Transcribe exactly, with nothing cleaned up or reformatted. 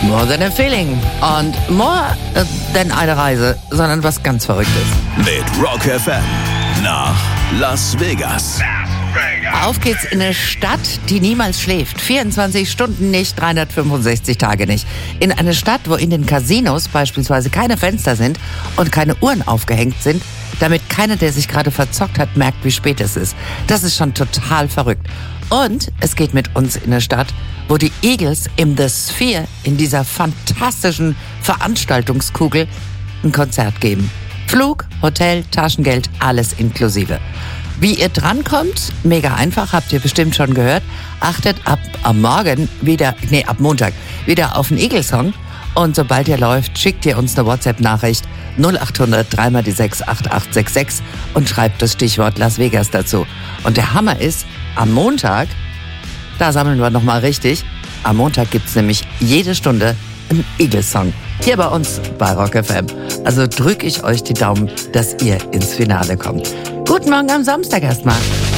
More than a feeling. Und more than eine Reise, sondern was ganz Verrücktes. Mit Rock F M nach Las Vegas. Auf geht's in eine Stadt, die niemals schläft. vierundzwanzig Stunden nicht, dreihundertfünfundsechzig Tage nicht. In eine Stadt, wo in den Casinos beispielsweise keine Fenster sind und keine Uhren aufgehängt sind, damit keiner, der sich gerade verzockt hat, merkt, wie spät es ist. Das ist schon total verrückt. Und es geht mit uns in eine Stadt, wo die Eagles im The Sphere, in dieser fantastischen Veranstaltungskugel, ein Konzert geben. Flug, Hotel, Taschengeld, alles inklusive. Wie ihr drankommt, mega einfach, habt ihr bestimmt schon gehört. Achtet ab am Morgen wieder, nee, ab Montag wieder auf den Eagle-Song. Und sobald ihr läuft, schickt ihr uns eine WhatsApp-Nachricht null acht hundert drei mal die sechs acht acht sechs sechs und schreibt das Stichwort Las Vegas dazu. Und der Hammer ist, am Montag, da sammeln wir nochmal richtig, am Montag gibt's nämlich jede Stunde einen Eagle-Song. Hier bei uns bei Rock F M. Also drück ich euch die Daumen, dass ihr ins Finale kommt. Guten Morgen am Samstag erstmal.